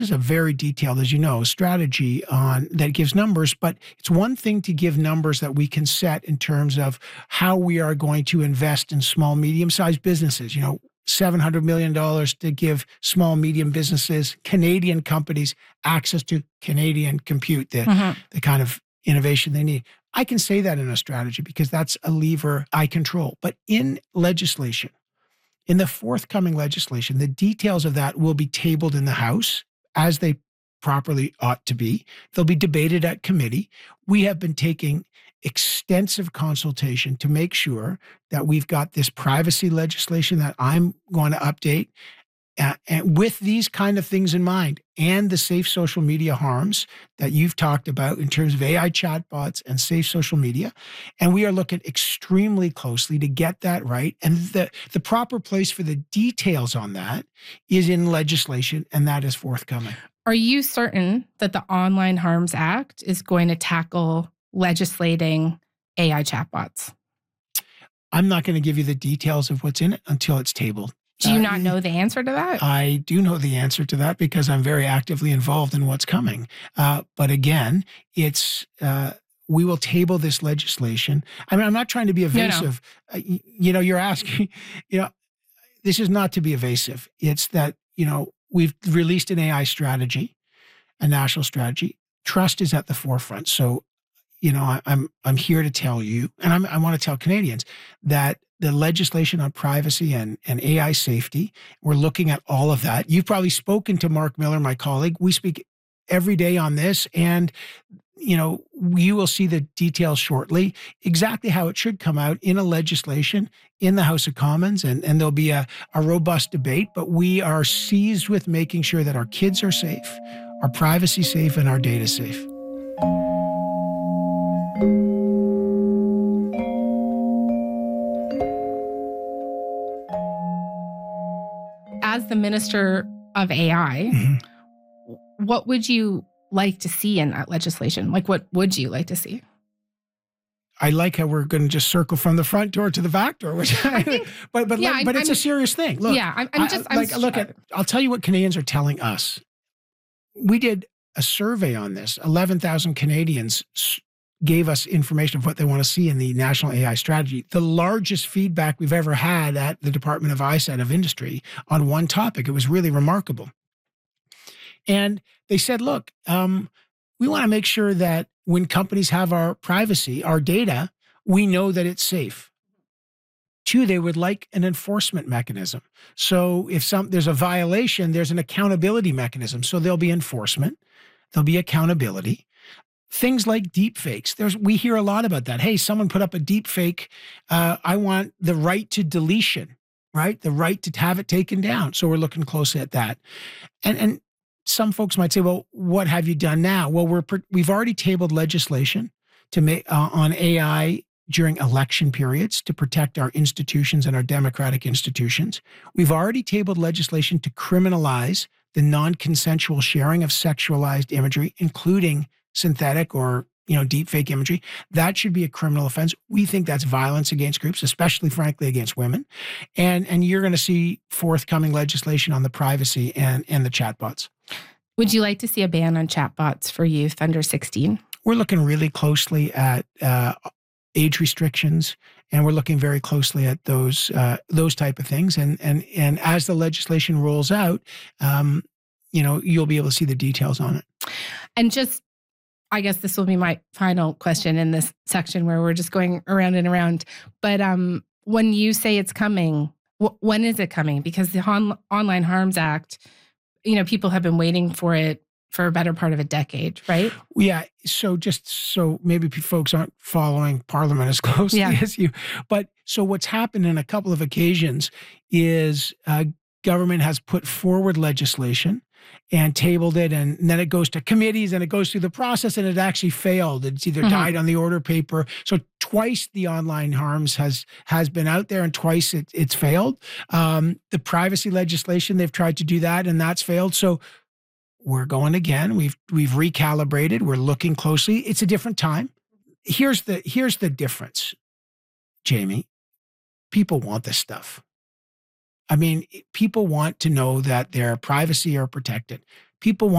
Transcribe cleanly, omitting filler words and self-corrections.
a very detailed, as you know, strategy on that gives numbers, but it's one thing to give numbers that we can set in terms of how we are going to invest in small, medium-sized businesses. $700 million to give small, medium businesses, Canadian companies, access to Canadian compute, the kind of innovation they need. I can say that in a strategy because that's a lever I control. But in legislation, in the forthcoming legislation, the details of that will be tabled in the House as they properly ought to be. They'll be debated at committee. We have been taking extensive consultation to make sure that we've got this privacy legislation that I'm going to update and with these kind of things in mind, and the safe social media harms that you've talked about in terms of AI chatbots and safe social media. And we are looking extremely closely to get that right. And the proper place for the details on that is in legislation, and that is forthcoming. Are you certain that the Online Harms Act is going to tackle legislating AI chatbots? I'm not going to give you the details of what's in it until it's tabled. Do you not know the answer to that? I do know the answer to that because I'm very actively involved in what's coming. But again, we will table this legislation. I mean, I'm not trying to be evasive. No. You're asking, this is not to be evasive. It's that, we've released an AI strategy, a national strategy. Trust is at the forefront. So, I'm here to tell you, and I want to tell Canadians that the legislation on privacy and AI safety, we're looking at all of that. You've probably spoken to Mark Miller, my colleague. We speak every day on this, and you will see the details shortly, exactly how it should come out in a legislation in the House of Commons, and there'll be a robust debate, but we are seized with making sure that our kids are safe, our privacy safe, and our data safe. As the Minister of AI, what would you like to see in that legislation? Like, what would you like to see? I like how we're going to just circle from the front door to the back door, but it's a serious thing. Look, I'll tell you what Canadians are telling us. We did a survey on this. 11,000 Canadians gave us information of what they want to see in the National AI Strategy. The largest feedback we've ever had at the Department of ISET of Industry on one topic. It was really remarkable. And they said, look, we want to make sure that when companies have our privacy, our data, we know that it's safe. Two, they would like an enforcement mechanism. So if there's a violation, there's an accountability mechanism. So there'll be enforcement, there'll be accountability. Things like deep fakes. We hear a lot about that. Hey, someone put up a deep fake. I want the right to deletion, right? The right to have it taken down. So we're looking closely at that. And some folks might say, well, what have you done now? Well, we've already tabled legislation to make on AI during election periods to protect our institutions and our democratic institutions. We've already tabled legislation to criminalize the non-consensual sharing of sexualized imagery, including synthetic or deep fake imagery. That should be a criminal offense. We think that's violence against groups, especially, frankly, against women. And you're going to see forthcoming legislation on the privacy and the chatbots. Would you like to see a ban on chatbots for youth under 16? We're looking really closely at age restrictions, and we're looking very closely at those type of things. And as the legislation rolls out, you'll be able to see the details on it. And I guess this will be my final question in this section where we're just going around and around. But when you say it's coming, when is it coming? Because the Online Harms Act, people have been waiting for it for a better part of a decade, right? Yeah. So just so maybe folks aren't following Parliament as closely as you. But so what's happened in a couple of occasions is government has put forward legislation and tabled it, and then it goes to committees and it goes through the process, and it actually failed. It's either died on the order paper. So twice the online harms has been out there, and twice it's failed. The privacy legislation, they've tried to do that, and that's failed. So we're going again. We've recalibrated. We're looking closely. It's a different time. Here's the difference, Jamie. People want this stuff. I mean, people want to know that their privacy are protected. People want